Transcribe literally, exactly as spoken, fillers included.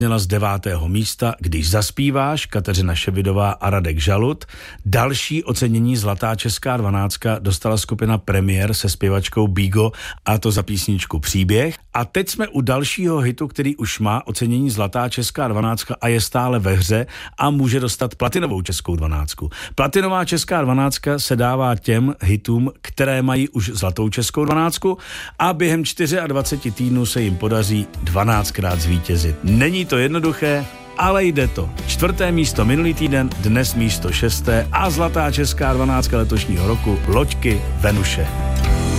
Měla z devátého místa Když zaspíváš, Kateřina Ševidová a Radek Žalud. Další ocenění Zlatá česká dvanáctka dostala skupina Premiér se zpěvačkou Bigo, a to za písničku Příběh. A teď jsme u dalšího hitu, který už má ocenění Zlatá česká dvanáctka a je stále ve hře a může dostat platinovou českou dvanáctku. Platinová česká dvanáctka se dává těm hitům, které mají už Zlatou českou dvanáctku, a během dvacet čtyři týdnů se jim podaří dvanáctkrát zvítězit. Není to jednoduché, ale jde to. Čtvrté místo minulý týden, dnes místo šesté a Zlatá česká dvanáctka letošního roku Loďky Venuše.